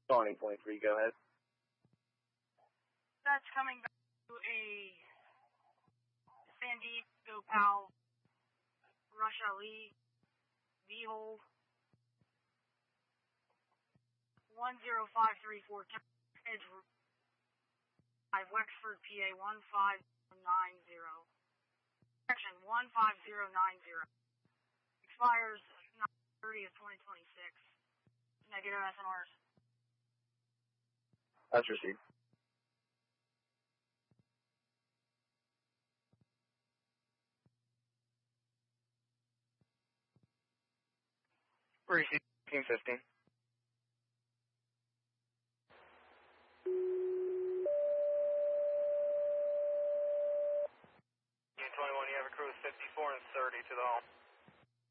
20.3, go ahead. That's coming back to a San Diego PAL Rush Ali V-hole 10534 Edge Wexford, PA 15090. Section 15090. Expires 9/30 of 2026. Negative SMRs. That's received. Received 1515.